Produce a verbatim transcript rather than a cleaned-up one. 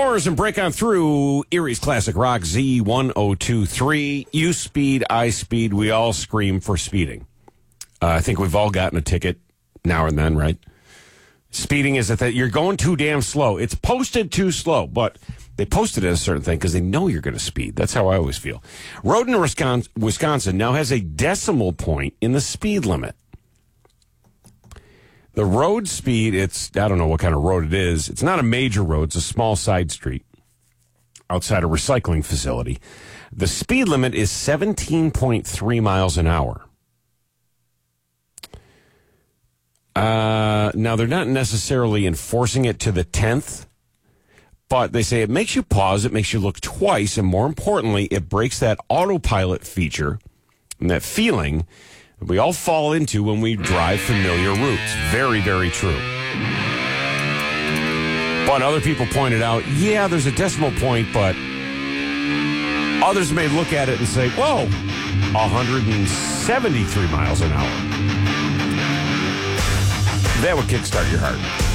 yours and break on through Erie's Classic Rock Z one oh two three. You speed, I speed. We all scream for speeding. Uh, I think we've all gotten a ticket now and then, right? Speeding is that you're going too damn slow. It's posted too slow, but they posted it as a certain thing because they know you're going to speed. That's how I always feel. Roden, Wisconsin, Wisconsin now has a decimal point in the speed limit. The road speed, it's, I don't know what kind of road it is. It's not a major road. It's a small side street outside a recycling facility. The speed limit is seventeen point three miles an hour. Uh, now, they're not necessarily enforcing it to the tenth, but they say it makes you pause, it makes you look twice, and more importantly, it breaks that autopilot feature and that feeling we all fall into when we drive familiar routes. Very, very true. But other people pointed out, yeah, there's a decimal point, but others may look at it and say, whoa, one hundred seventy-three miles an hour. That would kickstart your heart.